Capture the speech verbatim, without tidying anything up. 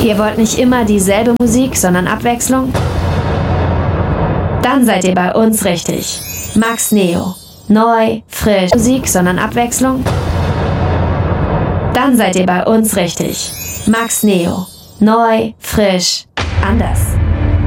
Ihr wollt nicht immer dieselbe Musik, sondern Abwechslung? Dann seid ihr bei uns richtig. Max Neo. Neu, frisch. Musik, sondern Abwechslung? Dann seid ihr bei uns richtig. Max Neo. Neu, frisch, anders.